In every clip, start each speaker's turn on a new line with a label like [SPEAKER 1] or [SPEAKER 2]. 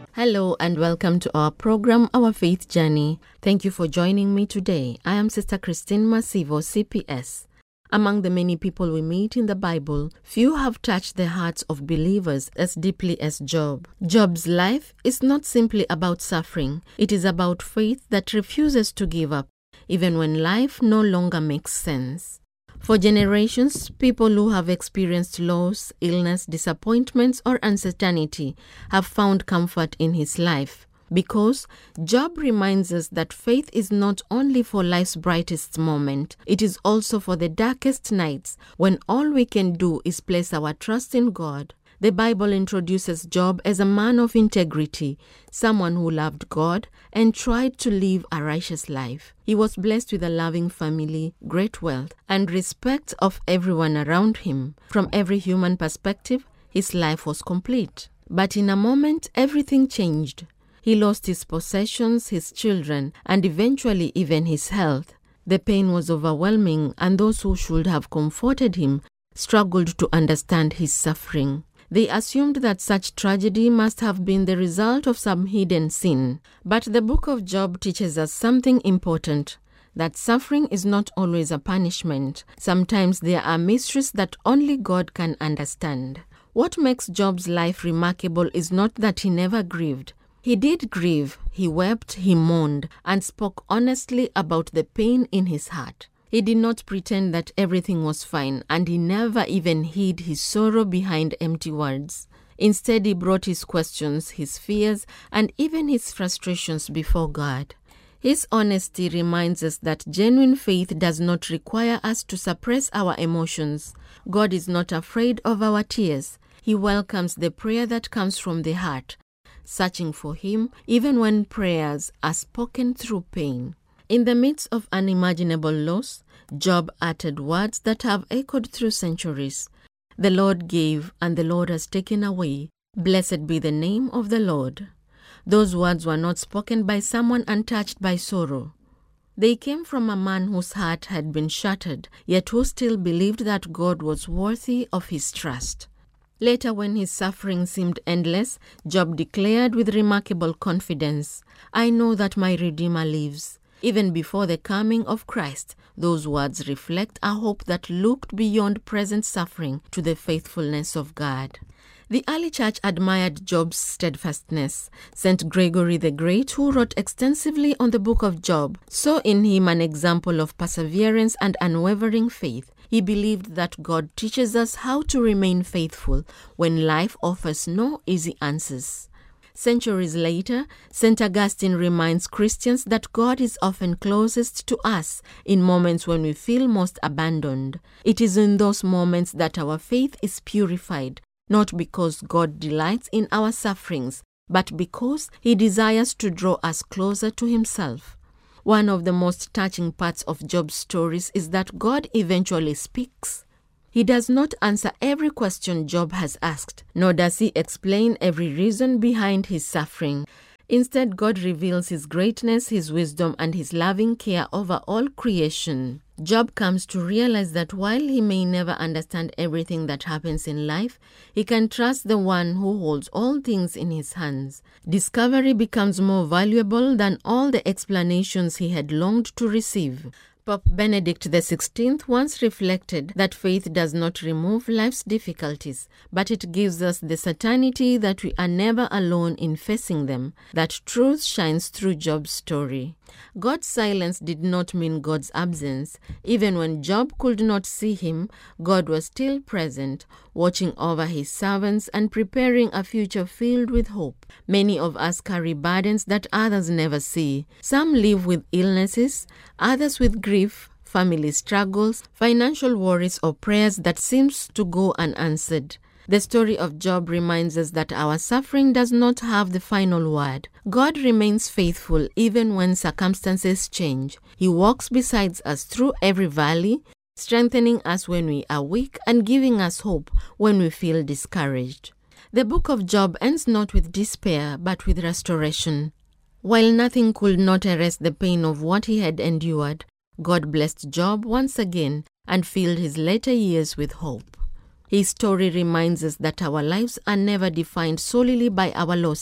[SPEAKER 1] Hello and welcome to our program, Our Faith Journey. Thank you for joining me today. I am Sister Christine Masivo, CPS. Among the many people we meet in the Bible, few have touched the hearts of believers as deeply as Job. Job's life is not simply about suffering. It is about faith that refuses to give up, even when life no longer makes sense. For generations, people who have experienced loss, illness, disappointments, or uncertainty have found comfort in his life. Because Job reminds us that faith is not only for life's brightest moment, it is also for the darkest nights when all we can do is place our trust in God. The Bible introduces Job as a man of integrity, someone who loved God and tried to live a righteous life. He was blessed with a loving family, great wealth, and respect of everyone around him. From every human perspective, his life was complete. But in a moment, everything changed. He lost his possessions, his children, and eventually even his health. The pain was overwhelming, and those who should have comforted him struggled to understand his suffering. They assumed that such tragedy must have been the result of some hidden sin. But the book of Job teaches us something important, that suffering is not always a punishment. Sometimes there are mysteries that only God can understand. What makes Job's life remarkable is not that he never grieved. He did grieve, he wept, he mourned, and spoke honestly about the pain in his heart. He did not pretend that everything was fine, and he never even hid his sorrow behind empty words. Instead, he brought his questions, his fears, and even his frustrations before God. His honesty reminds us that genuine faith does not require us to suppress our emotions. God is not afraid of our tears. He welcomes the prayer that comes from the heart, searching for Him even when prayers are spoken through pain. In the midst of unimaginable loss, Job uttered words that have echoed through centuries. The Lord gave, and the Lord has taken away. Blessed be the name of the Lord. Those words were not spoken by someone untouched by sorrow. They came from a man whose heart had been shattered, yet who still believed that God was worthy of his trust. Later, when his suffering seemed endless, Job declared with remarkable confidence, "I know that my Redeemer lives." Even before the coming of Christ, those words reflect a hope that looked beyond present suffering to the faithfulness of God. The early church admired Job's steadfastness. St. Gregory the Great, who wrote extensively on the book of Job, saw in him an example of perseverance and unwavering faith. He believed that God teaches us how to remain faithful when life offers no easy answers. Centuries later, St. Augustine reminds Christians that God is often closest to us in moments when we feel most abandoned. It is in those moments that our faith is purified, not because God delights in our sufferings, but because He desires to draw us closer to Himself. One of the most touching parts of Job's stories is that God eventually speaks. He does not answer every question Job has asked, nor does he explain every reason behind his suffering. Instead, God reveals His greatness, His wisdom, and His loving care over all creation. Job comes to realize that while he may never understand everything that happens in life, he can trust the one who holds all things in his hands. Discovery becomes more valuable than all the explanations he had longed to receive. Pope Benedict XVI once reflected that faith does not remove life's difficulties, but it gives us the certainty that we are never alone in facing them. That truth shines through Job's story. God's silence did not mean God's absence. Even when Job could not see Him, God was still present, watching over His servants and preparing a future filled with hope. Many of us carry burdens that others never see. Some live with illnesses, others with grief, family struggles, financial worries, or prayers that seems to go unanswered. The story of Job reminds us that our suffering does not have the final word. God remains faithful even when circumstances change. He walks beside us through every valley, strengthening us when we are weak and giving us hope when we feel discouraged. The book of Job ends not with despair, but with restoration. While nothing could not erase the pain of what he had endured, God blessed Job once again and filled his later years with hope. His story reminds us that our lives are never defined solely by our losses.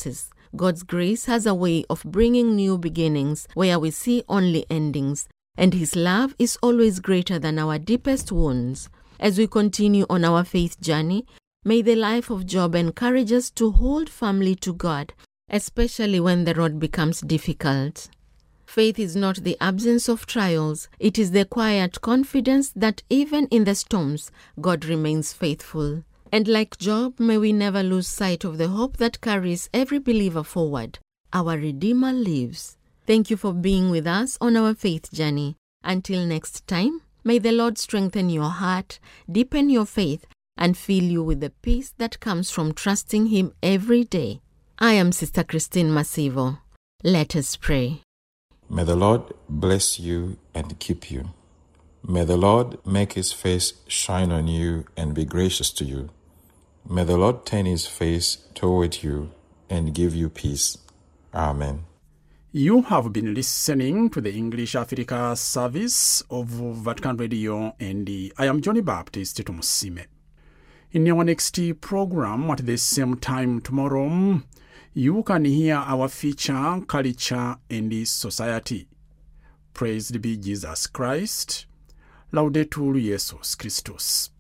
[SPEAKER 1] God's grace has a way of bringing new beginnings where we see only endings, and His love is always greater than our deepest wounds. As we continue on our faith journey, may the life of Job encourage us to hold firmly to God, especially when the road becomes difficult. Faith is not the absence of trials, it is the quiet confidence that even in the storms, God remains faithful. And like Job, may we never lose sight of the hope that carries every believer forward. Our Redeemer lives. Thank you for being with us on our faith journey. Until next time, may the Lord strengthen your heart, deepen your faith, and fill you with the peace that comes from trusting Him every day. I am Sister Christine Masivo. Let us pray.
[SPEAKER 2] May the Lord bless you and keep you. May the Lord make His face shine on you and be gracious to you. May the Lord turn His face toward you and give you peace. Amen.
[SPEAKER 3] You have been listening to the English Africa service of Vatican Radio, and I am Johnny Baptist Tumusime. In our next program at the same time tomorrow, you can hear our feature, Culture and Society. Praised be Jesus Christ. Laudetur Jesus Christus.